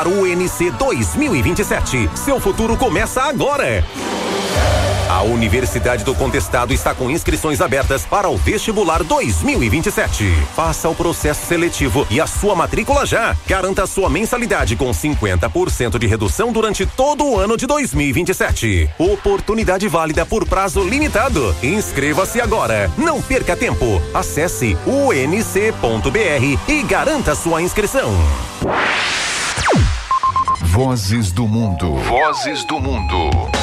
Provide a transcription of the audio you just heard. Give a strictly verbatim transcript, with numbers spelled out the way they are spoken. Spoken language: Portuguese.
O U N C dois mil e vinte e sete. Seu futuro começa agora. A Universidade do Contestado está com inscrições abertas para o vestibular dois mil e vinte e sete. Faça o processo seletivo e a sua matrícula já. Garanta sua mensalidade com cinquenta por cento de redução durante todo o ano de dois mil e vinte e sete. Oportunidade válida por prazo limitado. Inscreva-se agora. Não perca tempo. Acesse u n c ponto b r e garanta sua inscrição. Vozes do Mundo. Vozes do Mundo.